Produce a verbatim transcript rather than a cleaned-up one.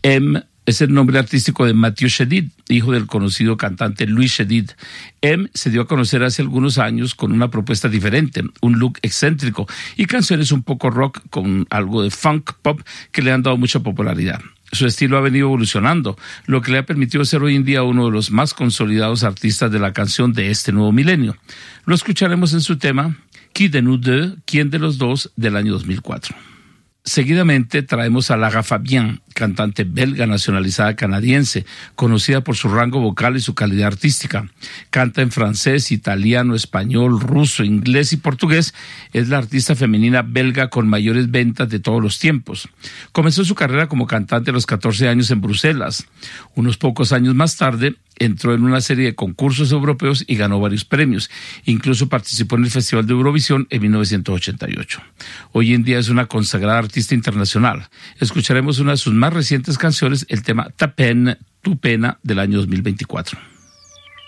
M es el nombre artístico de Mathieu Chédid, hijo del conocido cantante Louis Chédid. M se dio a conocer hace algunos años con una propuesta diferente, un look excéntrico y canciones un poco rock con algo de funk pop que le han dado mucha popularidad. Su estilo ha venido evolucionando, lo que le ha permitido ser hoy en día uno de los más consolidados artistas de la canción de este nuevo milenio. Lo escucharemos en su tema Qui de nous deux, ¿Quién de los dos?, del año dos mil cuatro. Seguidamente traemos a Lara Fabian, cantante belga nacionalizada canadiense, conocida por su rango vocal y su calidad artística. Canta en francés, italiano, español, ruso, inglés y portugués. Es la artista femenina belga con mayores ventas de todos los tiempos. Comenzó su carrera como cantante a los catorce años en Bruselas. Unos pocos años más tarde, entró en una serie de concursos europeos y ganó varios premios. Incluso participó en el Festival de Eurovisión en mil novecientos ochenta y ocho. Hoy en día es una consagrada artista internacional. Escucharemos una de sus más recientes canciones, el tema Ta peine, tu pena, del año dos mil veinticuatro.